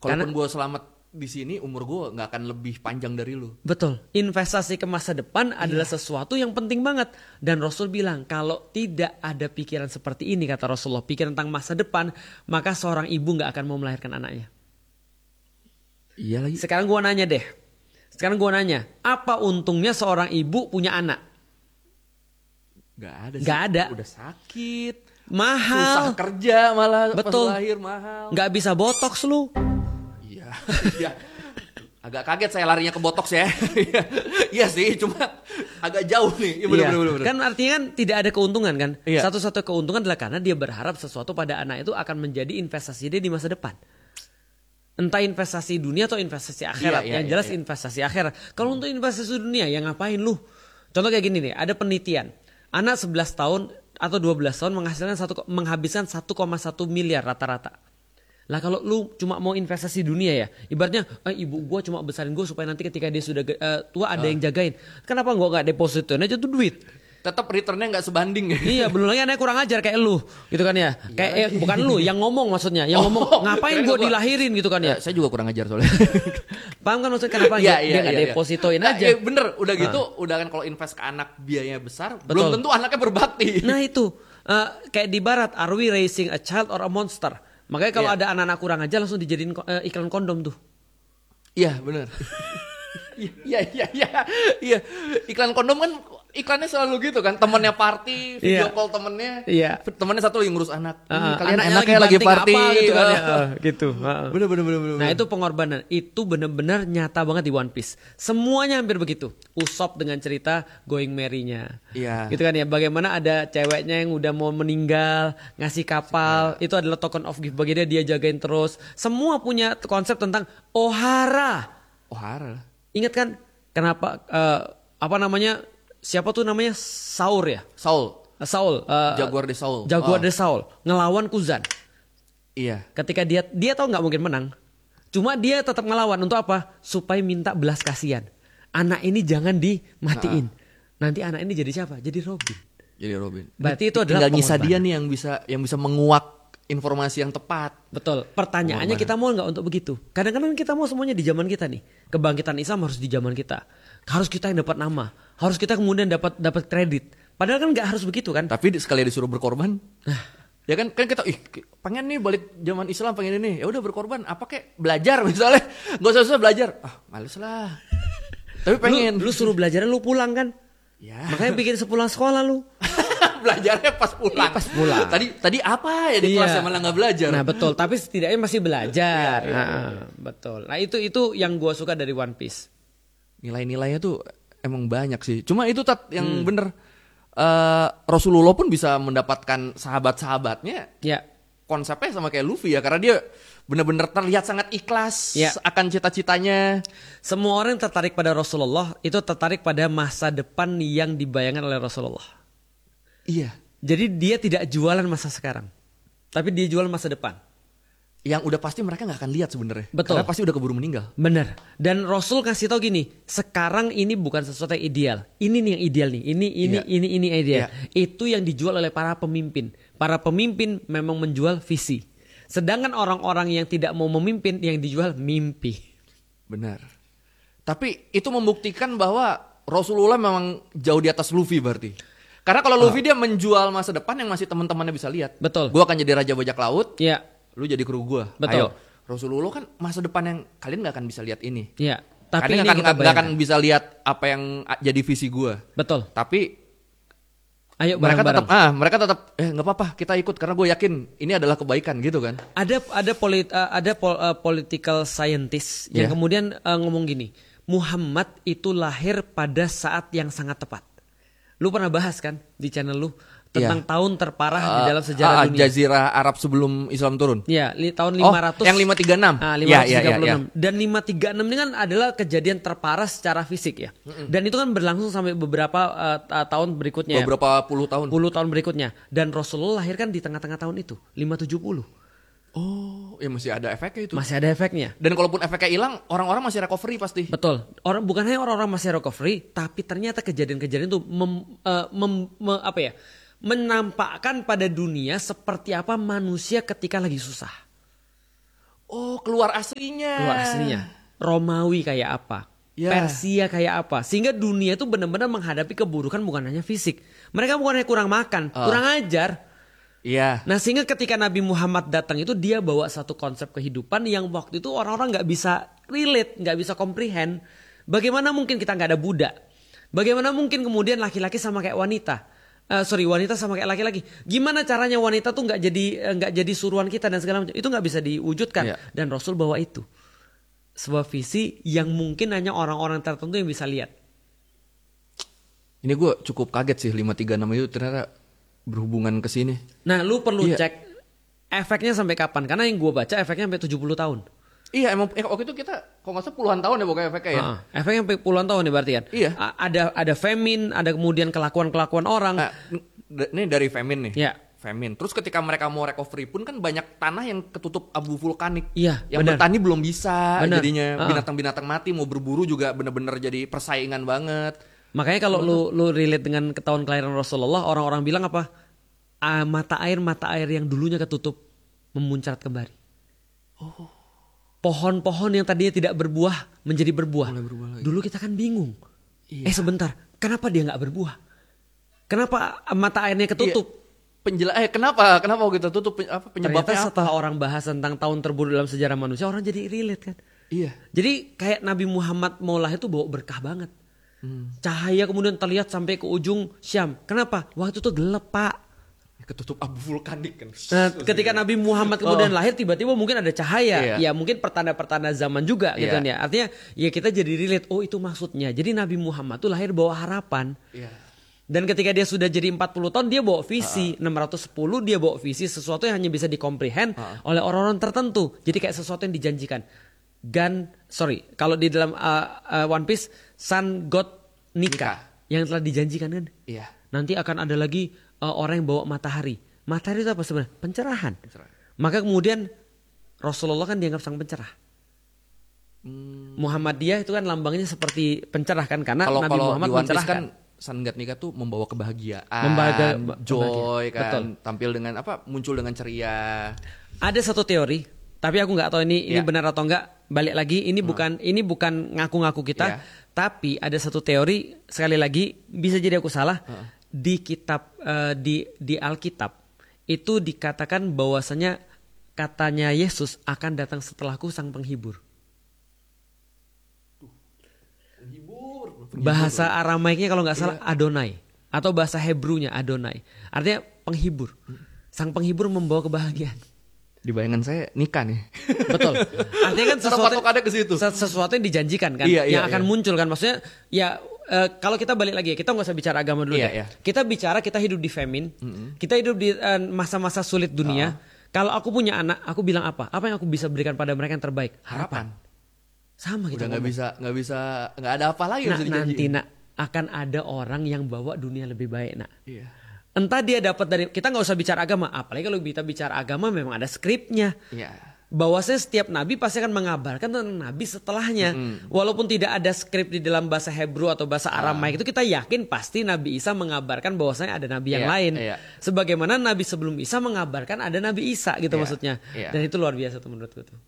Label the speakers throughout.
Speaker 1: kalaupun gue selamat di sini, umur gue nggak akan lebih panjang dari lu.
Speaker 2: Betul. Investasi ke masa depan adalah sesuatu yang penting banget. Dan Rasul bilang kalau tidak ada pikiran seperti ini, kata Rasulullah, pikiran tentang masa depan, maka seorang ibu nggak akan mau melahirkan anaknya.
Speaker 1: Iya lagi.
Speaker 2: Sekarang gue nanya, apa untungnya seorang ibu punya anak?
Speaker 1: Gak ada sih.
Speaker 2: Gak ada.
Speaker 1: Udah sakit.
Speaker 2: Mahal.
Speaker 1: Susah kerja malah.
Speaker 2: Betul.
Speaker 1: Pas lahir mahal.
Speaker 2: Gak bisa botox lu.
Speaker 1: Iya. Iya. Agak kaget saya larinya ke botox ya. Iya sih, cuma agak jauh nih. Iya bener.
Speaker 2: Kan artinya kan tidak ada keuntungan kan.
Speaker 1: Iya.
Speaker 2: Satu-satu keuntungan adalah karena dia berharap sesuatu pada anak itu akan menjadi investasi dia di masa depan. Entah investasi dunia atau investasi akhirat. Yang jelas investasi akhirat. Kalau untuk investasi dunia ya ngapain lu? Contoh kayak gini nih, ada penelitian. Anak 11 tahun atau 12 tahun menghabiskan 1,1 miliar rata-rata. Lah kalau lu cuma mau investasi dunia ya, ibaratnya ibu gua cuma besarin gua supaya nanti ketika dia sudah tua ada yang jagain. Kenapa gua nggak depositoin aja tuh duit?
Speaker 1: Tetap returnnya nggak sebanding ya.
Speaker 2: Iya, belum lagi anaknya kurang ajar kayak lu, gitu kan ya. Kayak bukan lu, yang ngomong maksudnya, yang ngomong ngapain gua dilahirin gitu kan ya.
Speaker 1: Saya juga kurang ajar soalnya.
Speaker 2: Paham kan maksudnya kenapa dia nggak depositoin aja?
Speaker 1: Bener, udah gitu, udah kan kalau invest ke anak biayanya besar, belum tentu anaknya berbakti.
Speaker 2: Nah itu, kayak di barat, are we raising a child or a monster? Makanya kalau ada anak-anak kurang aja langsung dijadiin iklan kondom tuh.
Speaker 1: Iya bener. Iya. Iklan kondom kan iklannya selalu gitu kan, temennya party, video call temennya, temennya satu lagi ngurus anak. Kalian enaknya lagi party,
Speaker 2: apa, gitu kan ya. Gitu.
Speaker 1: Bener.
Speaker 2: Nah itu pengorbanan, itu benar-benar nyata banget di One Piece. Semuanya hampir begitu. Usopp dengan cerita Going Merry-nya, gitu kan ya. Bagaimana ada ceweknya yang udah mau meninggal, ngasih kapal, itu adalah token of gift bagi dia jagain terus. Semua punya konsep tentang Ohara. Ingat kan kenapa siapa tuh namanya Saul ya? Saul.
Speaker 1: Jaguar de Saul.
Speaker 2: Jaguar de Saul ngelawan Kuzan.
Speaker 1: Iya.
Speaker 2: Ketika dia tahu nggak mungkin menang. Cuma dia tetap ngelawan untuk apa? Supaya minta belas kasihan. Anak ini jangan dimatiin. Nanti anak ini jadi siapa? Jadi Robin. Berarti itu adalah
Speaker 1: tinggal nyisa dia nih yang bisa menguak informasi yang tepat.
Speaker 2: Betul. Pertanyaannya kita mau nggak untuk begitu? Kadang-kadang kita mau semuanya di zaman kita nih. Kebangkitan Islam harus di zaman kita. Harus kita yang dapat nama. Harus kita kemudian dapat kredit. Padahal kan nggak harus begitu kan?
Speaker 1: Tapi sekali disuruh berkorban. Ya kan kita pengen nih balik zaman Islam, pengen ini. Ya udah berkorban. Apa kayak belajar misalnya? Gak usah belajar. Males lah. Tapi pengen.
Speaker 2: Lu suruh belajar lu pulang kan?
Speaker 1: Ya.
Speaker 2: Makanya bikin sepulang sekolah lu.
Speaker 1: Belajarnya pas pulang. Tadi apa ya di kelas malah nggak belajar.
Speaker 2: Nah betul, tapi setidaknya masih belajar. Betul. Nah itu yang gue suka dari One Piece.
Speaker 1: Nilai-nilainya tuh emang banyak sih. Cuma itu yang bener. Rasulullah pun bisa mendapatkan sahabat-sahabatnya. Konsepnya sama kayak Luffy ya, karena dia benar-benar terlihat sangat ikhlas akan cita-citanya.
Speaker 2: Semua orang yang tertarik pada Rasulullah itu tertarik pada masa depan yang dibayangkan oleh Rasulullah.
Speaker 1: Iya.
Speaker 2: Jadi dia tidak jualan masa sekarang, tapi dia jualan masa depan.
Speaker 1: Yang udah pasti mereka nggak akan lihat sebenarnya.
Speaker 2: Betul.
Speaker 1: Karena pasti udah keburu meninggal.
Speaker 2: Benar. Dan Rasul kasih tau gini, sekarang ini bukan sesuatu yang ideal. Ini nih yang ideal nih. Ini ideal. Itu yang dijual oleh para pemimpin. Para pemimpin memang menjual visi. Sedangkan orang-orang yang tidak mau memimpin yang dijual mimpi.
Speaker 1: Benar. Tapi itu membuktikan bahwa Rasulullah memang jauh di atas Luffy berarti. Karena kalau Luffy dia menjual masa depan yang masih teman-temannya bisa lihat.
Speaker 2: Betul.
Speaker 1: Gue akan jadi raja bajak laut.
Speaker 2: Iya.
Speaker 1: Lu jadi kru gue.
Speaker 2: Betul.
Speaker 1: Ayo. Rasulullah kan masa depan yang kalian nggak akan bisa lihat ini.
Speaker 2: Iya. Tapi
Speaker 1: kalian nggak akan bisa lihat apa yang jadi visi gue.
Speaker 2: Betul.
Speaker 1: Tapi
Speaker 2: ayo
Speaker 1: mereka tetap nggak apa-apa kita ikut karena gue yakin ini adalah kebaikan gitu kan.
Speaker 2: Ada political scientist yang kemudian ngomong gini, Muhammad itu lahir pada saat yang sangat tepat. Lu pernah bahas kan di channel lu tentang tahun terparah di dalam sejarah dunia.
Speaker 1: Jazirah Arab sebelum Islam turun.
Speaker 2: Iya, tahun 500.
Speaker 1: Yang 536.
Speaker 2: 536. Dan 536 ini kan adalah kejadian terparah secara fisik ya. Dan itu kan berlangsung sampai beberapa tahun berikutnya.
Speaker 1: Beberapa puluh tahun.
Speaker 2: Puluh tahun berikutnya. Dan Rasulullah lahir kan di tengah-tengah tahun itu, 570.
Speaker 1: Oh, ya masih ada efeknya itu.
Speaker 2: Masih ada efeknya.
Speaker 1: Dan kalaupun efeknya hilang, orang-orang masih recovery pasti.
Speaker 2: Betul. Bukan hanya orang-orang masih recovery, tapi ternyata kejadian-kejadian itu menampakkan pada dunia seperti apa manusia ketika lagi susah.
Speaker 1: Oh, keluar aslinya.
Speaker 2: Keluar aslinya. Romawi kayak apa? Persia kayak apa? Sehingga dunia itu benar-benar menghadapi keburukan bukan hanya fisik. Mereka bukan hanya kurang makan, kurang ajar.
Speaker 1: Iya.
Speaker 2: Nah sehingga ketika Nabi Muhammad datang itu dia bawa satu konsep kehidupan yang waktu itu orang-orang nggak bisa relate, nggak bisa comprehend. Bagaimana mungkin kita nggak ada budak? Bagaimana mungkin kemudian laki-laki sama kayak wanita? Wanita sama kayak laki-laki. Gimana caranya wanita tuh nggak jadi suruhan kita dan segala macam? Itu nggak bisa diwujudkan.
Speaker 1: Iya.
Speaker 2: Dan Rasul bawa itu. Sebuah visi yang mungkin hanya orang-orang tertentu yang bisa lihat.
Speaker 1: Ini gue cukup kaget sih 536 itu ternyata berhubungan ke sini.
Speaker 2: Nah lu perlu cek efeknya sampai kapan. Karena yang gue baca efeknya sampai 70 tahun.
Speaker 1: Iya emang waktu itu kita kok nggak salah puluhan tahun ya pokoknya efeknya ya.
Speaker 2: Efeknya sampai puluhan tahun ya berarti kan.
Speaker 1: Iya.
Speaker 2: Ada famine, ada kemudian kelakuan-kelakuan orang.
Speaker 1: Ini dari famine nih.
Speaker 2: Iya.
Speaker 1: Famine. Terus ketika mereka mau recovery pun kan banyak tanah yang ketutup abu vulkanik.
Speaker 2: Iya,
Speaker 1: yang bertani belum bisa.
Speaker 2: Bener.
Speaker 1: Jadinya binatang-binatang mati mau berburu juga bener-bener jadi persaingan banget.
Speaker 2: Makanya kalau lu relate dengan tahun kelahiran Rasulullah, orang-orang bilang apa? Mata air yang dulunya ketutup memuncrat kembali. Oh. Pohon-pohon yang tadinya tidak berbuah menjadi berbuah. Dulu kita kan bingung. Iya. Sebentar, kenapa dia nggak berbuah? Kenapa mata airnya ketutup?
Speaker 1: Kenapa kita tutup penyebabnya?
Speaker 2: Ternyata setelah orang bahas tentang tahun terburuk dalam sejarah manusia, orang jadi relate kan.
Speaker 1: Iya.
Speaker 2: Jadi kayak Nabi Muhammad mau lahir itu bawa berkah banget. Cahaya kemudian terlihat sampai ke ujung Syam. Kenapa? Waktu itu gelap Pak.
Speaker 1: Ketutup abu vulkanik kan.
Speaker 2: Nah, ketika Nabi Muhammad kemudian lahir tiba-tiba mungkin ada cahaya. Ya mungkin pertanda-pertanda zaman juga gitu kan ya. Artinya ya kita jadi relate. Oh itu maksudnya. Jadi Nabi Muhammad tuh lahir bawa harapan. Iya. Dan ketika dia sudah jadi 40 tahun dia bawa visi 610 dia bawa visi sesuatu yang hanya bisa dikomprehend oleh orang-orang tertentu. Jadi kayak sesuatu yang dijanjikan. Kalau di dalam One Piece Sun God Nika yang telah dijanjikan kan.
Speaker 1: Iya.
Speaker 2: Nanti akan ada lagi orang yang bawa matahari. Matahari itu apa sebenarnya? Pencerahan. Maka kemudian Rasulullah kan dianggap sang pencerah. Muhammadiyah itu kan lambangnya seperti pencerah kan karena Nabi Muhammad mencerahkan.
Speaker 1: Sun God Nika tuh membawa kebahagiaan, joy kan, betul. Tampil dengan muncul dengan ceria. Ada
Speaker 2: satu teori, tapi aku nggak tahu ini benar atau enggak. Balik lagi, ini bukan ngaku-ngaku kita, tapi ada satu teori sekali lagi bisa jadi aku salah. Di kitab di Alkitab itu dikatakan bahwasanya katanya Yesus akan datang setelahku sang penghibur. Bahasa Aramaiknya kalau nggak salah Adonai atau bahasa Hebrunya Adonai. Artinya penghibur. Sang penghibur membawa kebahagiaan.
Speaker 1: Di bayangan saya nikah nih.
Speaker 2: Betul. Artinya kan sesuatu yang dijanjikan kan, yang akan muncul kan. Maksudnya kalau kita balik lagi kita nggak usah bicara agama dulu Kita bicara kita hidup di famine, kita hidup di masa-masa sulit dunia. Kalau aku punya anak, aku bilang apa? Apa yang aku bisa berikan pada mereka yang terbaik? Harapan. Sama kita
Speaker 1: udah nggak ada apa lagi yang bisa
Speaker 2: nanti
Speaker 1: dijanjiin.
Speaker 2: Akan ada orang yang bawa dunia lebih baik entah dia dapat dari kita nggak usah bicara agama, apalagi kalau kita bicara agama memang ada skripnya. Bahwasanya setiap nabi pasti akan mengabarkan tentang nabi setelahnya. Walaupun tidak ada skrip di dalam bahasa Hebrew atau bahasa Aramaik itu kita yakin pasti Nabi Isa mengabarkan bahwasanya ada nabi yang lain. Sebagaimana nabi sebelum Isa mengabarkan ada Nabi Isa gitu maksudnya. Dan itu luar biasa tuh menurutku tuh.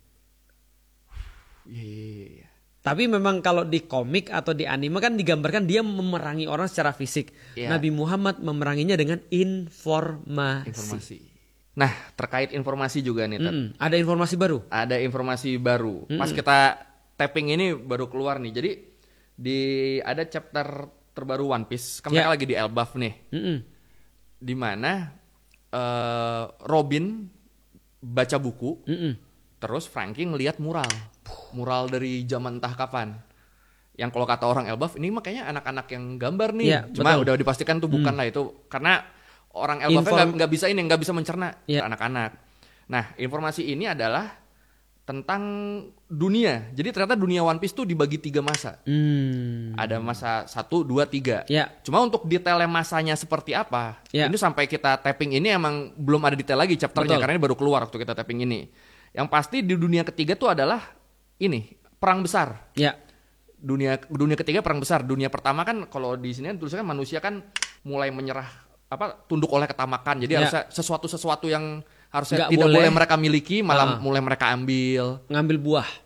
Speaker 2: Tapi memang kalau di komik atau di anime kan digambarkan dia memerangi orang secara fisik. Nabi Muhammad memeranginya dengan informasi.
Speaker 1: Nah terkait informasi juga nih
Speaker 2: ada informasi baru.
Speaker 1: Pas kita tapping ini baru keluar nih. Jadi ada chapter terbaru One Piece. Mereka lagi di Elbaf nih. Di mana Robin baca buku. Terus Franky ngelihat mural dari zaman entah kapan. Yang kalau kata orang Elbaf ini makanya anak-anak yang gambar nih. Cuma udah dipastikan tuh bukan lah itu karena orang Elbafnya nggak bisa mencerna anak-anak. Nah informasi ini adalah tentang dunia. Jadi ternyata dunia One Piece tuh dibagi 3 masa. Ada masa 1, 2, 3. Cuma untuk detailnya masanya seperti apa, ini sampai kita tapping ini emang belum ada detail lagi chapternya karena ini baru keluar waktu kita tapping ini. Yang pasti di dunia ketiga tuh adalah perang besar. Dunia ketiga perang besar. Dunia pertama kan kalau di sini kan tulisannya manusia kan mulai menyerah tunduk oleh ketamakan. Jadi harusnya sesuatu yang harusnya tidak boleh mereka miliki, malah mulai mereka ngambil
Speaker 2: buah.